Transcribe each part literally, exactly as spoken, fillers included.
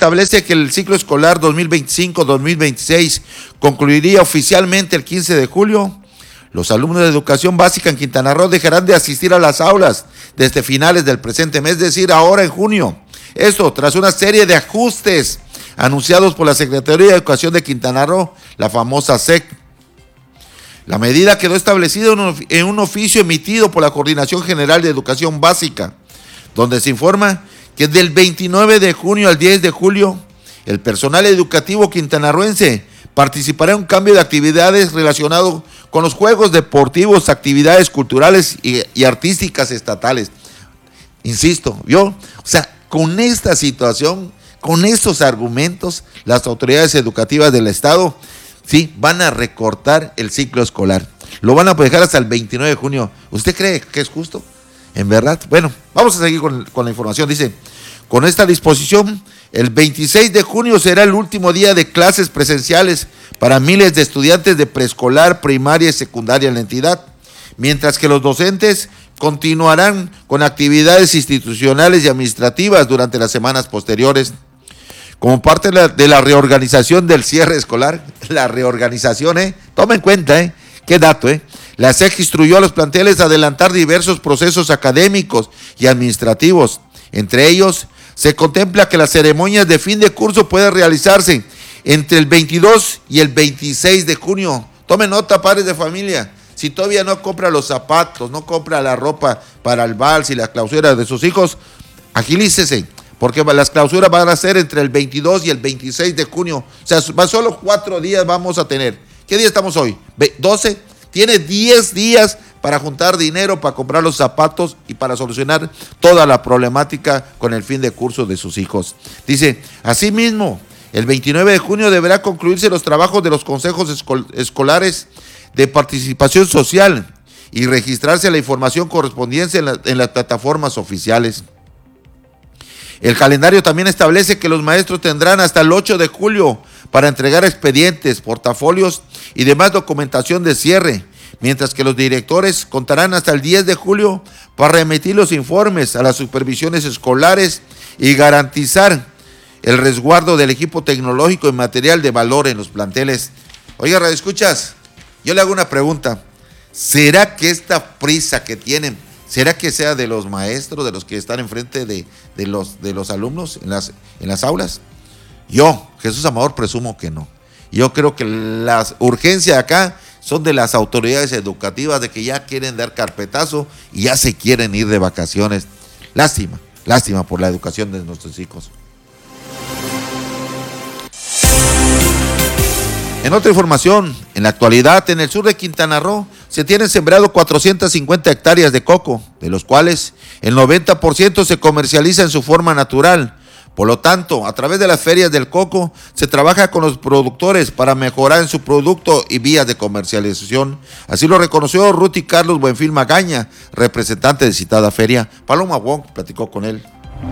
establece que el ciclo escolar dos mil veinticinco dos mil veintiséis concluiría oficialmente el quince de julio. Los alumnos de educación básica en Quintana Roo dejarán de asistir a las aulas desde finales del presente mes, es decir, ahora en junio. Esto tras una serie de ajustes anunciados por la Secretaría de Educación de Quintana Roo, la famosa S E C. La medida quedó establecida en un oficio emitido por la Coordinación General de Educación Básica, donde se informa que del veintinueve de junio al diez de julio, el personal educativo quintanarroense participará en un cambio de actividades relacionado con los juegos deportivos, actividades culturales y, y artísticas estatales. Insisto, yo, o sea, con esta situación, con estos argumentos, las autoridades educativas del Estado, sí, van a recortar el ciclo escolar. Lo van a dejar hasta el veintinueve de junio. ¿Usted cree que es justo? ¿En verdad? Bueno, vamos a seguir con, con la información. Dice, con esta disposición, el veintiséis de junio será el último día de clases presenciales para miles de estudiantes de preescolar, primaria y secundaria en la entidad, mientras que los docentes continuarán con actividades institucionales y administrativas durante las semanas posteriores. Como parte de la, de la reorganización del cierre escolar, la reorganización, ¿eh? Toma en cuenta, ¿eh? Qué dato, ¿eh? La S E C instruyó a los planteles a adelantar diversos procesos académicos y administrativos. Entre ellos, se contempla que las ceremonias de fin de curso puedan realizarse entre el veintidós y el veintiséis de junio. Tomen nota, padres de familia. Si todavía no compra los zapatos, no compra la ropa para el vals y la clausura de sus hijos, agilícese, porque las clausuras van a ser entre el veintidós y el veintiséis de junio. O sea, solo cuatro días vamos a tener. ¿Qué día estamos hoy? ¿doce? Tiene diez días para juntar dinero, para comprar los zapatos y para solucionar toda la problemática con el fin de curso de sus hijos. Dice, asimismo, el veintinueve de junio deberá concluirse los trabajos de los consejos escol- escolares de participación social y registrarse la información correspondiente en, la, en las plataformas oficiales. El calendario también establece que los maestros tendrán hasta el ocho de julio para entregar expedientes, portafolios y demás documentación de cierre, mientras que los directores contarán hasta el diez de julio para remitir los informes a las supervisiones escolares y garantizar el resguardo del equipo tecnológico y material de valor en los planteles. Oiga, radioescuchas, yo le hago una pregunta. ¿Será que esta prisa que tienen, será que sea de los maestros, de los que están enfrente de, de, los, de los alumnos en las, en las aulas? Yo, Jesús Amador, presumo que no. Yo creo que las urgencias acá son de las autoridades educativas, de que ya quieren dar carpetazo y ya se quieren ir de vacaciones. Lástima, lástima por la educación de nuestros hijos. En otra información, en la actualidad, en el sur de Quintana Roo, se tienen sembrado cuatrocientas cincuenta hectáreas de coco, de los cuales el noventa por ciento se comercializa en su forma natural. Por lo tanto, a través de las ferias del coco, se trabaja con los productores para mejorar en su producto y vías de comercialización. Así lo reconoció Ruti Carlos Buenfil Magaña, representante de citada feria. Paloma Wong platicó con él.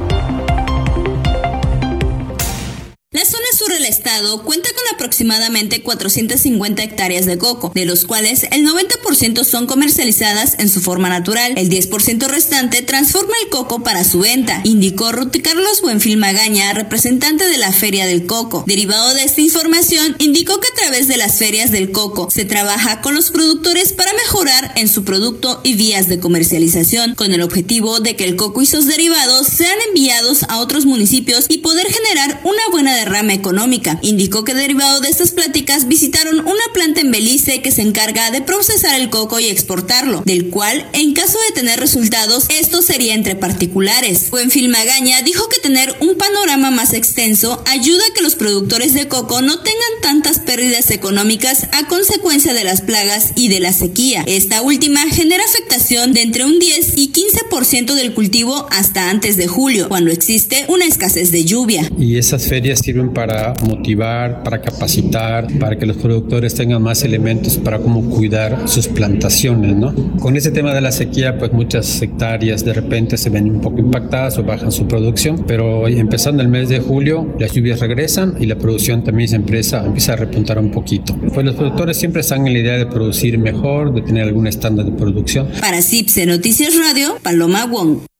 La zona sur del estado cuenta con aproximadamente cuatrocientas cincuenta hectáreas de coco, de los cuales el noventa por ciento son comercializadas en su forma natural. El diez por ciento restante transforma el coco para su venta, indicó Ruti Carlos Buenfil Magaña, representante de la Feria del Coco. Derivado de esta información, indicó que a través de las ferias del coco se trabaja con los productores para mejorar en su producto y vías de comercialización, con el objetivo de que el coco y sus derivados sean enviados a otros municipios y poder generar una buena derrama económica. Indicó que derivado de estas pláticas visitaron una planta en Belice que se encarga de procesar el coco y exportarlo, del cual, en caso de tener resultados, esto sería entre particulares. Buenfil Magaña dijo que tener un panorama más extenso ayuda a que los productores de coco no tengan tantas pérdidas económicas a consecuencia de las plagas y de la sequía. Esta última genera afectación de entre un diez y quince por ciento del cultivo hasta antes de julio, cuando existe una escasez de lluvia. Y esas ferias sirven para motivar, para capacitar, para que los productores tengan más elementos para cómo cuidar sus plantaciones, ¿no? Con ese tema de la sequía, pues muchas hectáreas de repente se ven un poco impactadas o bajan su producción, pero empezando el mes de julio, las lluvias regresan y la producción también se empieza, empieza a repuntar un poquito. Pues los productores siempre están en la idea de producir mejor, de tener algún estándar de producción. Para C I P S E Noticias Radio, Paloma Wong.